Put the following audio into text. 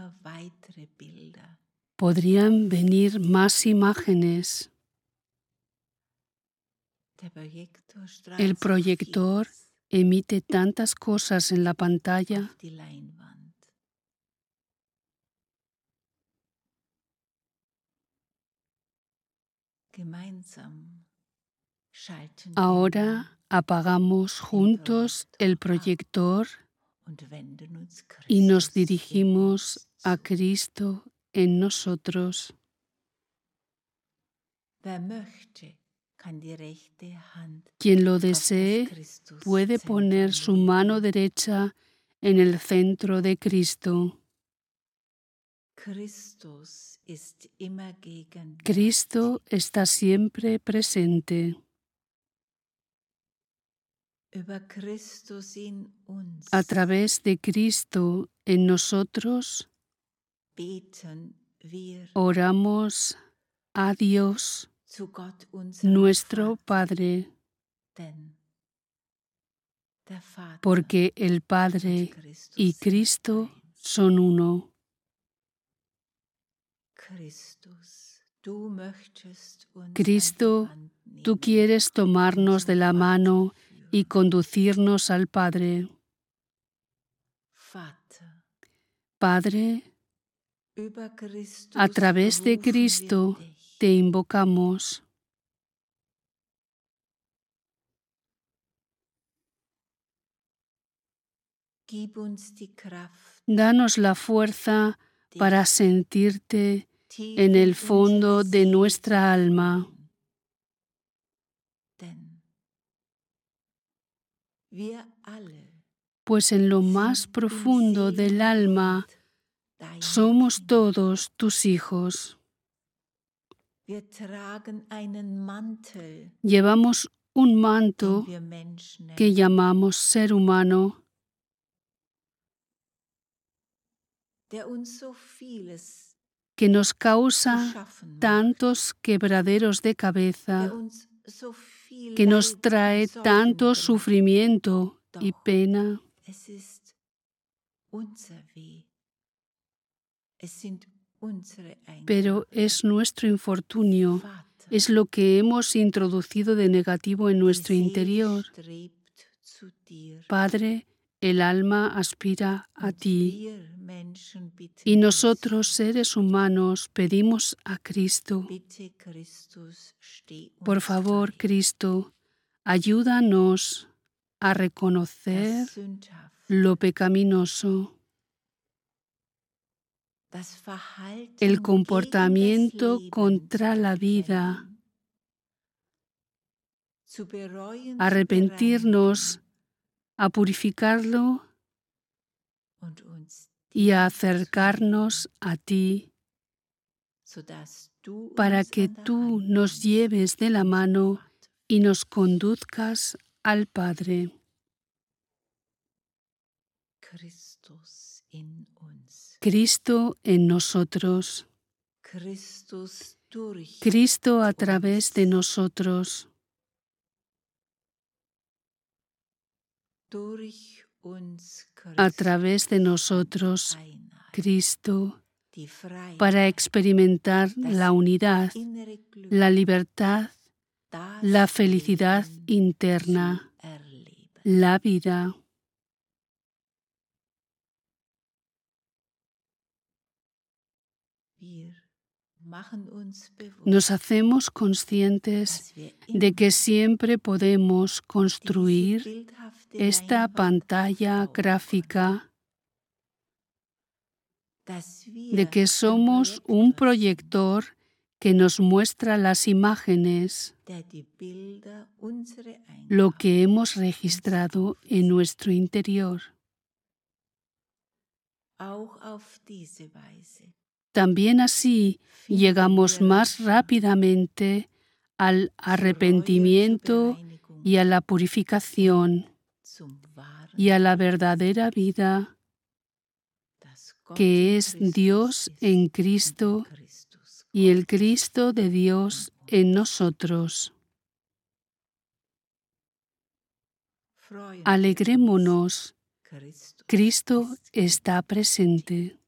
Podrían venir más imágenes. El proyector emite tantas cosas en la pantalla. Ahora apagamos juntos el proyector y nos dirigimos a Cristo en nosotros. Quien lo desee puede poner su mano derecha en el centro de Cristo. Cristo está siempre presente. A través de Cristo en nosotros, oramos a Dios, nuestro Padre, porque el Padre y Cristo son uno. Cristo, tú quieres tomarnos de la mano y conducirnos al Padre. Padre, a través de Cristo te invocamos. Danos la fuerza para sentirte en el fondo de nuestra alma. Pues en lo más profundo del alma somos todos tus hijos. Llevamos un manto que llamamos ser humano, que nos causa tantos quebraderos de cabeza, que nos trae tanto sufrimiento y pena. Pero es nuestro infortunio, es lo que hemos introducido de negativo en nuestro interior. Padre, el alma aspira a ti y nosotros, seres humanos, pedimos a Cristo. Por favor, Cristo, ayúdanos a reconocer lo pecaminoso, el comportamiento contra la vida, arrepentirnos, a purificarlo y a acercarnos a ti, para que tú nos lleves de la mano y nos conduzcas al Padre. Cristo en nosotros. Cristo a través de nosotros. A través de nosotros, Cristo, para experimentar la unidad, la libertad, la felicidad interna, la vida. Nos hacemos conscientes de que siempre podemos construir esta pantalla gráfica, de que somos un proyector que nos muestra las imágenes, lo que hemos registrado en nuestro interior. También así llegamos más rápidamente al arrepentimiento y a la purificación y a la verdadera vida, que es Dios en Cristo y el Cristo de Dios en nosotros. Alegrémonos, Cristo está presente.